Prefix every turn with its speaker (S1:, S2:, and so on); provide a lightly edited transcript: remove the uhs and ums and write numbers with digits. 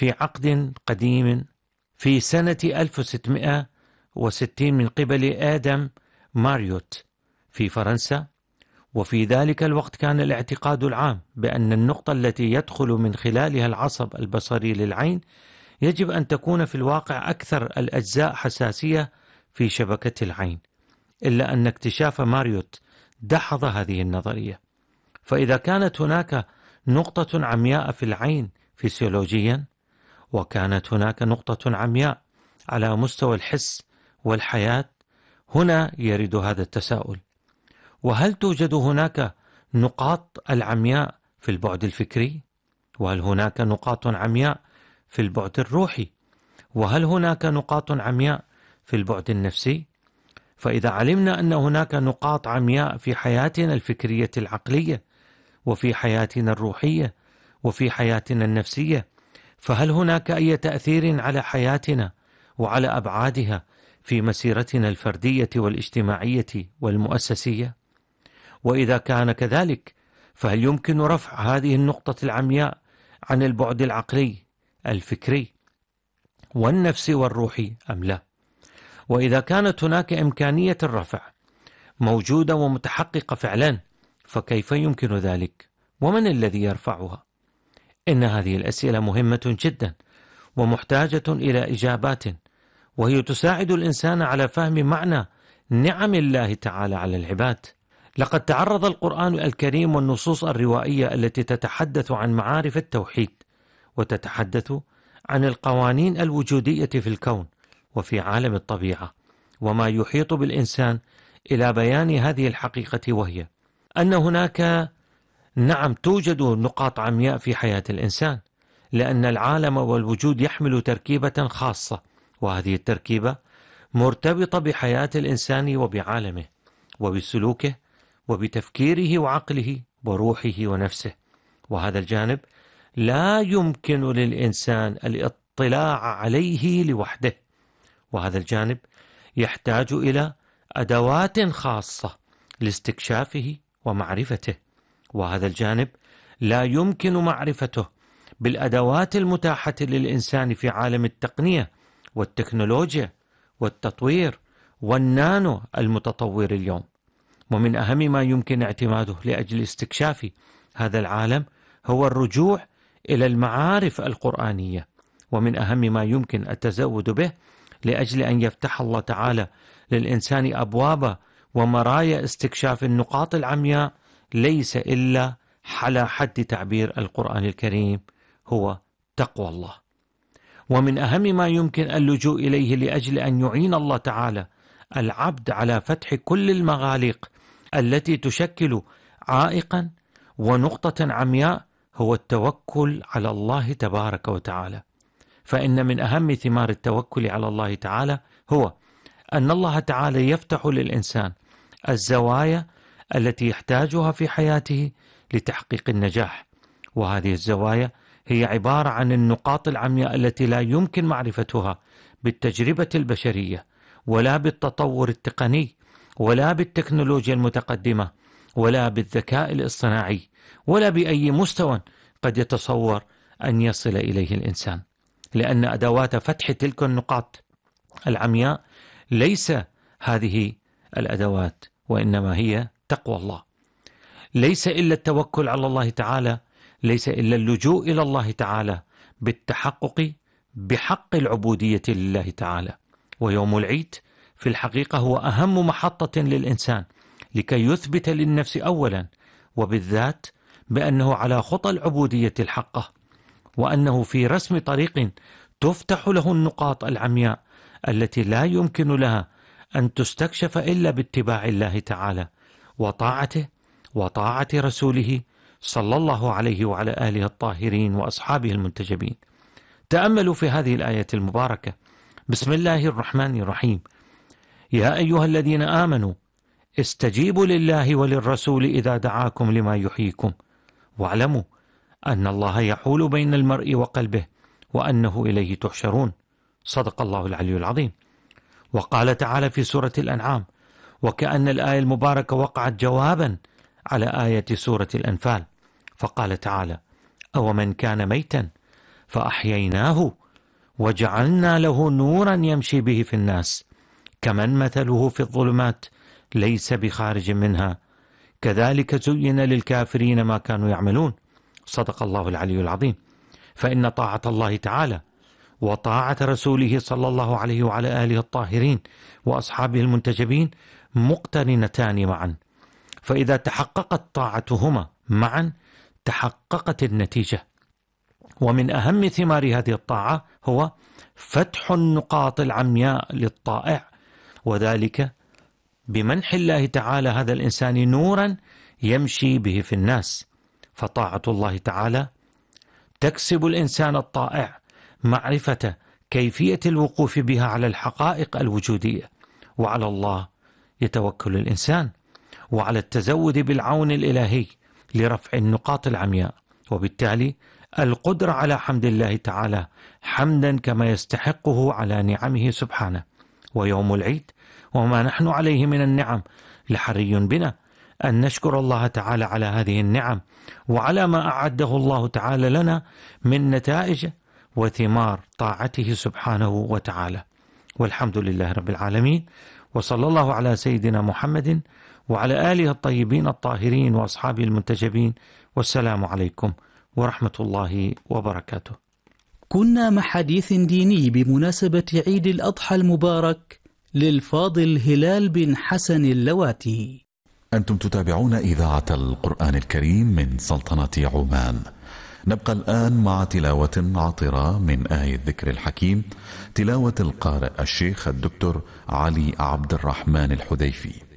S1: في عقد قديم في سنة 1660 من قبل آدم ماريوت في فرنسا. وفي ذلك الوقت كان الاعتقاد العام بأن النقطة التي يدخل من خلالها العصب البصري للعين يجب أن تكون في الواقع أكثر الأجزاء حساسية في شبكة العين، إلا أن اكتشاف ماريوت دحض هذه النظرية. فإذا كانت هناك نقطة عمياء في العين فسيولوجيا، وكانت هناك نقطة عمياء على مستوى الحس والحياة، هنا يرد هذا التساؤل: وهل توجد هناك نقاط العمياء في البعد الفكري؟ وهل هناك نقاط عمياء في البعد الروحي؟ وهل هناك نقاط عمياء في البعد النفسي؟ فإذا علمنا أن هناك نقاط عمياء في حياتنا الفكرية العقلية، وفي حياتنا الروحية، وفي حياتنا النفسية، فهل هناك أي تأثير على حياتنا وعلى أبعادها في مسيرتنا الفردية والاجتماعية والمؤسسية؟ وإذا كان كذلك، فهل يمكن رفع هذه النقطة العمياء عن البعد العقلي الفكري والنفسي والروحي أم لا؟ وإذا كانت هناك إمكانية الرفع موجودة ومتحققة فعلا، فكيف يمكن ذلك؟ ومن الذي يرفعها؟ إن هذه الأسئلة مهمة جدا ومحتاجة إلى إجابات، وهي تساعد الإنسان على فهم معنى نعم الله تعالى على العباد. لقد تعرض القرآن الكريم والنصوص الروائية التي تتحدث عن معارف التوحيد وتتحدث عن القوانين الوجودية في الكون وفي عالم الطبيعة وما يحيط بالإنسان إلى بيان هذه الحقيقة، وهي أن هناك توجد نقاط عمياء في حياة الإنسان، لأن العالم والوجود يحمل تركيبة خاصة، وهذه التركيبة مرتبطة بحياة الإنسان وبعالمه وبسلوكه وبتفكيره وعقله وروحه ونفسه. وهذا الجانب لا يمكن للإنسان الاطلاع عليه لوحده، وهذا الجانب يحتاج إلى أدوات خاصة لاستكشافه ومعرفته، وهذا الجانب لا يمكن معرفته بالأدوات المتاحة للإنسان في عالم التقنية والتكنولوجيا والتطوير والنانو المتطور اليوم. ومن أهم ما يمكن اعتماده لأجل استكشاف هذا العالم هو الرجوع إلى المعارف القرآنية، ومن أهم ما يمكن التزود به لأجل أن يفتح الله تعالى للإنسان أبواب ومرايا استكشاف النقاط العمياء ليس إلا على حد تعبير القرآن الكريم هو تقوى الله. ومن أهم ما يمكن اللجوء إليه لأجل أن يعين الله تعالى العبد على فتح كل المغاليق التي تشكل عائقا ونقطة عمياء هو التوكل على الله تبارك وتعالى. فإن من أهم ثمار التوكل على الله تعالى هو أن الله تعالى يفتح للإنسان الزوايا التي يحتاجها في حياته لتحقيق النجاح، وهذه الزوايا هي عبارة عن النقاط العمياء التي لا يمكن معرفتها بالتجربة البشرية ولا بالتطور التقني ولا بالتكنولوجيا المتقدمة ولا بالذكاء الاصطناعي ولا بأي مستوى قد يتصور أن يصل إليه الإنسان، لأن أدوات فتح تلك النقاط العمياء ليس هذه الأدوات، وإنما هي تقوى الله. ليس إلا التوكل على الله تعالى، ليس إلا اللجوء إلى الله تعالى بالتحقق بحق العبودية لله تعالى. ويوم العيد في الحقيقة هو أهم محطة للإنسان لكي يثبت للنفس أولا وبالذات بأنه على خطى العبودية الحقة، وأنه في رسم طريق تفتح له النقاط العمياء التي لا يمكن لها أن تستكشف إلا باتباع الله تعالى وطاعته وطاعة رسوله صلى الله عليه وعلى آله الطاهرين وأصحابه المنتجبين. تأملوا في هذه الآية المباركة. بسم الله الرحمن الرحيم: يا أيها الذين آمنوا استجيبوا لله وللرسول إذا دعاكم لما يحييكم واعلموا أن الله يحول بين المرء وقلبه وأنه إليه تحشرون. صدق الله العلي العظيم. وقال تعالى في سورة الأنعام، وكأن الآية المباركة وقعت جوابا على آية سورة الأنفال، فقال تعالى: أو من كان ميتا فأحييناه وجعلنا له نورا يمشي به في الناس كمن مثله في الظلمات ليس بخارج منها كذلك زين للكافرين ما كانوا يعملون. صدق الله العلي العظيم. فإن طاعة الله تعالى وطاعة رسوله صلى الله عليه وعلى آله الطاهرين وأصحابه المنتجبين مقترنتان معا، فإذا تحققت طاعتهما معا تحققت النتيجة. ومن أهم ثمار هذه الطاعة هو فتح النقاط العمياء للطائع، وذلك بمنح الله تعالى هذا الإنسان نورا يمشي به في الناس. فطاعة الله تعالى تكسب الإنسان الطائع معرفة كيفية الوقوف بها على الحقائق الوجودية، وعلى الله يتوكل الإنسان، وعلى التزود بالعون الإلهي لرفع النقاط العمياء، وبالتالي القدرة على حمد الله تعالى حمدا كما يستحقه على نعمه سبحانه. ويوم العيد وما نحن عليه من النعم لحري بنا أن نشكر الله تعالى على هذه النعم وعلى ما أعده الله تعالى لنا من نتائج وثمار طاعته سبحانه وتعالى. والحمد لله رب العالمين، وصلى الله على سيدنا محمد وعلى آله الطيبين الطاهرين وأصحابه المنتجبين، والسلام عليكم ورحمة الله وبركاته.
S2: كنا مع حديث ديني بمناسبة عيد الأضحى المبارك للفاضل هلال بن حسن اللواتي.
S3: أنتم تتابعون إذاعة القرآن الكريم من سلطنة عمان. نبقى الآن مع تلاوة عطرة من آية الذكر الحكيم، تلاوة القارئ الشيخ الدكتور علي عبد الرحمن الحذيفي.